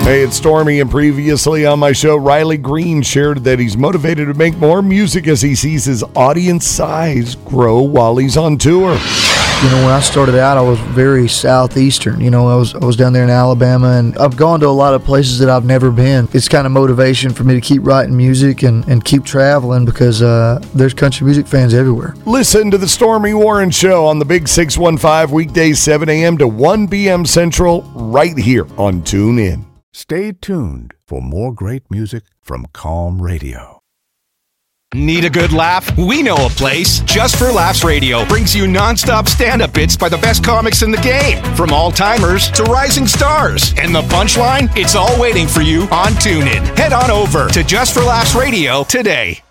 Hey, it's Stormy, and previously on my show, Riley Green shared that he's motivated to make more music as he sees his audience size grow while he's on tour. You know, when I started out, I was very southeastern. You know, I was down there in Alabama, and I've gone to a lot of places that I've never been. It's kind of motivation for me to keep writing music and keep traveling because there's country music fans everywhere. Listen to the Stormy Warren Show on the Big 615 weekdays 7 a.m. to 1 p.m. Central right here on TuneIn. Stay tuned for more great music from Calm Radio. Need a good laugh? We know a place. Just for Laughs Radio brings you non-stop stand-up bits by the best comics in the game, from all-timers to rising stars. And the punchline? It's all waiting for you on TuneIn. Head on over to Just for Laughs Radio today.